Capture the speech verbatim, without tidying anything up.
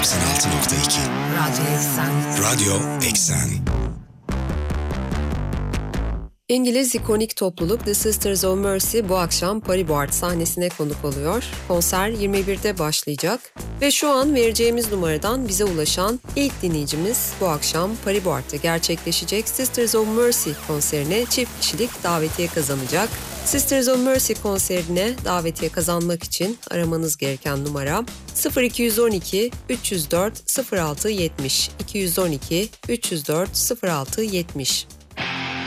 doksan altı nokta iki Radyo Eksen. Radyo Eksen. İngiliz ikonik topluluk The Sisters of Mercy bu akşam Paris Board sahnesine konuk oluyor. Konser yirmi birde başlayacak ve şu an vereceğimiz numaradan bize ulaşan ilk dinleyicimiz bu akşam Paris Board'ta gerçekleşecek Sisters of Mercy konserine çift kişilik davetiye kazanacak. Sisters of Mercy konserine davetiye kazanmak için aramanız gereken numara sıfır iki on iki üç yüz dört sıfır altı yetmiş iki yüz on iki üç yüz dört sıfır altı yetmiş.